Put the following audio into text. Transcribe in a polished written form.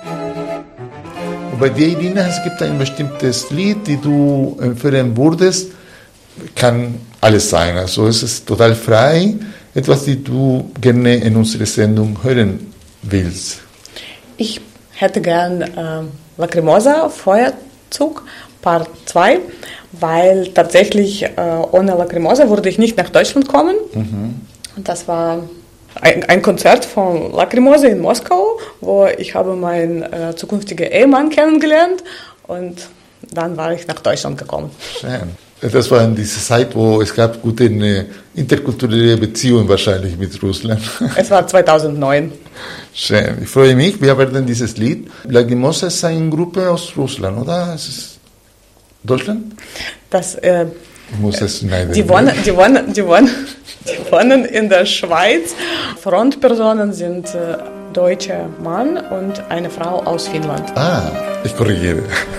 Und bei dir, Irina, es gibt ein bestimmtes Lied, das du empfehlen würdest. Kann alles sein, also es ist total frei. Etwas, das du gerne in unserer Sendung hören willst. Ich hätte gern Lacrimosa, Feuerzug, Part 2, weil tatsächlich ohne Lacrimosa würde ich nicht nach Deutschland kommen. Und das war ein Konzert von Lacrimosa in Moskau, wo ich habe meinen zukünftigen Ehemann kennengelernt und dann war ich nach Deutschland gekommen. Schön. Das war in dieser Zeit, wo es gab gute interkulturelle Beziehungen wahrscheinlich mit Russland. Es war 2009. Schön. Ich freue mich. Wir werden dieses Lied. Lacrimosa ist eine Gruppe aus Russland, oder? Ist es Deutschland? Das, ich muss es schneiden. Die wohnen in der Schweiz. Frontpersonen sind deutscher Mann und eine Frau aus Finnland. Ich korrigiere.